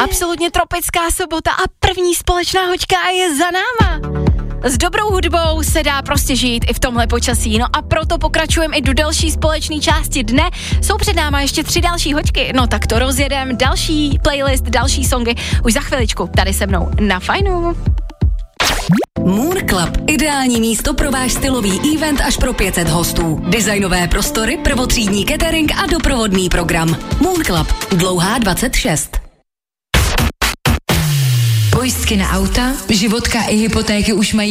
Absolutně tropická sobota a první společná hoďka je za náma. S dobrou hudbou se dá prostě žít i v tomhle počasí, no a proto pokračujeme i do další společné části dne. Jsou před náma ještě 3 další hoďky, no tak to rozjedem, další playlist, další songy, už za chviličku tady se mnou na Fajnu. Moon Club. Ideální místo pro váš stylový event až pro 500 hostů. Designové prostory, prvotřídní catering a doprovodný program. Moon Club. Dlouhá 26. Pojistky na auta, životka i hypotéky už mají